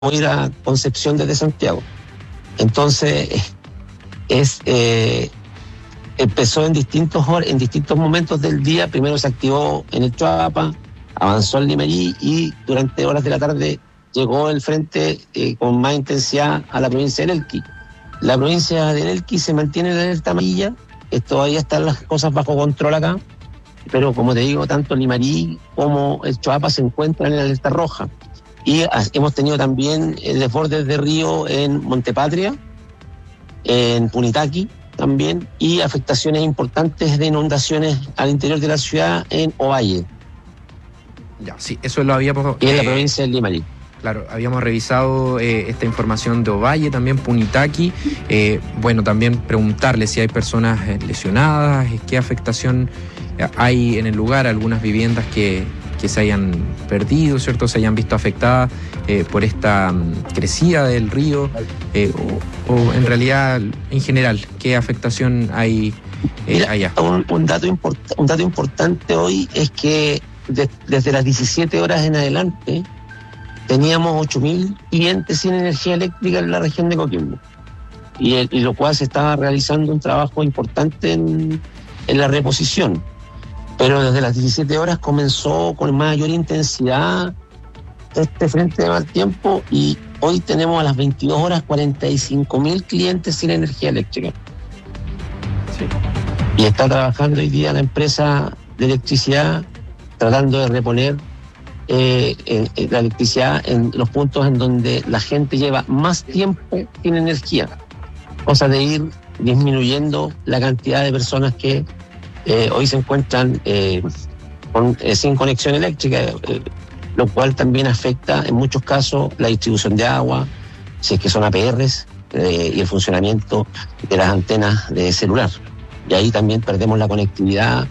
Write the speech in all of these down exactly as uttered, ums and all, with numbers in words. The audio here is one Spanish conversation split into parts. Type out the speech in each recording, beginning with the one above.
ir a Concepción desde Santiago. Entonces, es eh, empezó en distintos en distintos momentos del día. Primero se activó en el Choapa, avanzó en Limarí y durante horas de la tarde llegó el frente eh, con más intensidad a la provincia de Elqui. La provincia de Elqui se mantiene en la alerta amarilla, todavía están las cosas bajo control acá, pero como te digo, tanto Limarí como el Choapa se encuentran en la alerta roja. Y hemos tenido también desbordes de río en Montepatria, en Punitaqui también, y afectaciones importantes de inundaciones al interior de la ciudad en Ovalle. Ya, sí, eso lo habíamos... Y en eh, la provincia de Limarí. Claro, habíamos revisado eh, esta información de Ovalle, también Punitaqui. Eh, bueno, también preguntarle si hay personas eh, lesionadas, qué afectación hay en el lugar, algunas viviendas que... que se hayan perdido, ¿cierto? Se hayan visto afectadas eh, por esta um, crecida del río, eh, o, o en realidad, en general, ¿qué afectación hay eh, Mira, allá? Un, un, dato import, un dato importante hoy es que de, desde las diecisiete horas en adelante teníamos ocho mil clientes sin energía eléctrica en la región de Coquimbo, y, el, y lo cual se estaba realizando un trabajo importante en, en la reposición. Pero desde las diecisiete horas comenzó con mayor intensidad este frente de mal tiempo y hoy tenemos a las veintidós horas cuarenta y cinco mil clientes sin energía eléctrica. Sí. Y está trabajando hoy día la empresa de electricidad tratando de reponer eh, eh, la electricidad en los puntos en donde la gente lleva más tiempo sin energía. Cosa de ir disminuyendo la cantidad de personas que Eh, hoy se encuentran eh, con, eh, sin conexión eléctrica, eh, lo cual también afecta en muchos casos la distribución de agua, si es que son A P Rs, eh, y el funcionamiento de las antenas de celular. Y ahí también perdemos la conectividad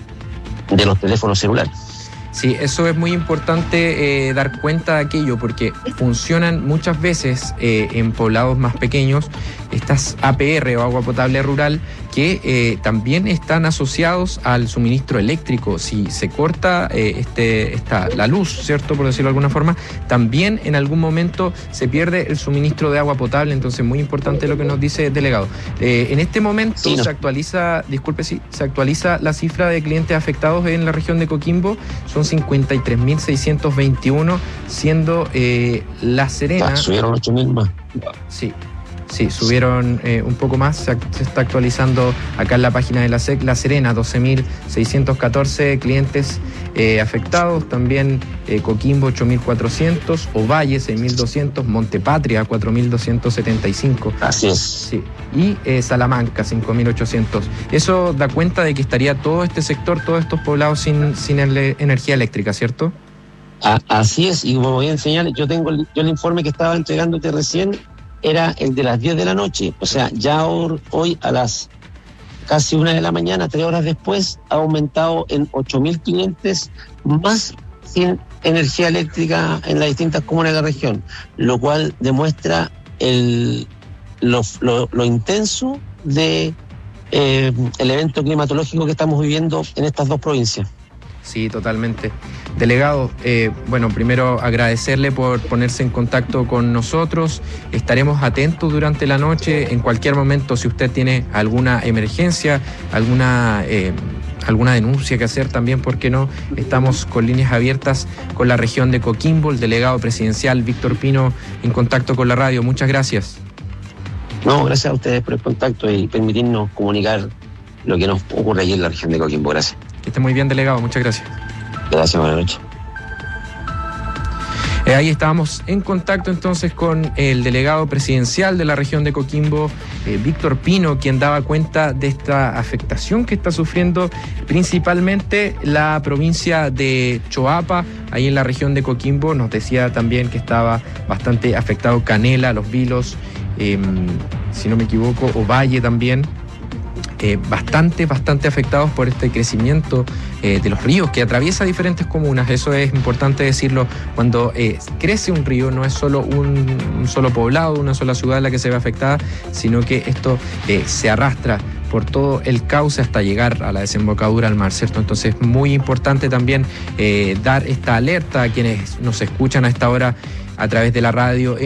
de los teléfonos celulares. Sí, eso es muy importante eh, dar cuenta de aquello, porque funcionan muchas veces eh, en poblados más pequeños estas A P R o agua potable rural que eh, también están asociados al suministro eléctrico. Si se corta eh, este, esta, la luz, ¿cierto? Por decirlo de alguna forma, también en algún momento se pierde el suministro de agua potable. Entonces, muy importante lo que nos dice el delegado. Eh, en este momento sí, no. se actualiza, disculpe, sí, se actualiza la cifra de clientes afectados en la región de Coquimbo. Son cincuenta y tres mil seiscientos veintiuno, siendo eh, La Serena... Ah, subieron ocho mil más. Sí. Sí, subieron eh, un poco más, se, se está actualizando acá en la página de la S E C, La Serena, doce mil seiscientos catorce clientes eh, afectados, también eh, Coquimbo ocho mil cuatrocientos, Ovalle seis mil doscientos, Montepatria cuatro mil doscientos setenta y cinco. Así es. Sí. Y eh, Salamanca cinco mil ochocientos. Eso da cuenta de que estaría todo este sector, todos estos poblados sin, sin el, energía eléctrica, ¿cierto? A, así es, y como voy a enseñar, yo tengo el, yo el informe que estaba entregándote recién, era el de las diez de la noche, o sea, ya hoy a las casi una de la mañana, tres horas después, ha aumentado en ocho mil clientes más sin energía eléctrica en las distintas comunas de la región, lo cual demuestra el, lo, lo, lo intenso de eh, el evento climatológico que estamos viviendo en estas dos provincias. Sí, totalmente. Delegado, eh, bueno, primero agradecerle por ponerse en contacto con nosotros. Estaremos atentos durante la noche. En cualquier momento, si usted tiene alguna emergencia, alguna, eh, alguna denuncia que hacer también, ¿por qué no? Estamos con líneas abiertas con la región de Coquimbo. El delegado presidencial Víctor Pino en contacto con la radio. Muchas gracias. No, gracias a ustedes por el contacto y permitirnos comunicar lo que nos ocurre allí en la región de Coquimbo. Gracias. Que esté muy bien, delegado. Muchas gracias. Gracias, buenas noches. Eh, ahí estábamos en contacto entonces con el delegado presidencial de la región de Coquimbo, eh, Víctor Pino, quien daba cuenta de esta afectación que está sufriendo principalmente la provincia de Choapa, ahí en la región de Coquimbo. Nos decía también que estaba bastante afectado Canela, Los Vilos, eh, si no me equivoco, Ovalle también. Eh, bastante, bastante afectados por este crecimiento eh, de los ríos que atraviesa diferentes comunas. Eso es importante decirlo. Cuando eh, crece un río no es solo un, un solo poblado, una sola ciudad la que se ve afectada, sino que esto eh, se arrastra por todo el cauce hasta llegar a la desembocadura al mar, ¿cierto? Entonces es muy importante también eh, dar esta alerta a quienes nos escuchan a esta hora a través de la radio